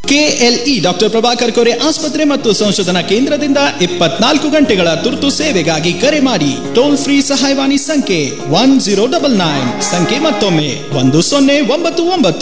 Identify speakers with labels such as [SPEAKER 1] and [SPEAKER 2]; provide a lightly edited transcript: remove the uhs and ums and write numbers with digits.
[SPEAKER 1] KLE doctor Prabhakar Kore ಆಸ್ಪತ್ರೆ ಮತ್ತು ಸಂಶೋಧನಾ ಕೇಂದ್ರದಿಂದ 24 ಗಂಟೆಗಳ ತುರ್ತು ಸೇವೆಗಾಗಿ ಕರೆ ಮಾಡಿ. ಟೋಲ್ ಫ್ರೀ ಸಹಾಯವಾಣಿ ಸಂಖ್ಯೆ 1099. ಸಂಖ್ಯೆ ಮತ್ತೊಮ್ಮೆ 1099.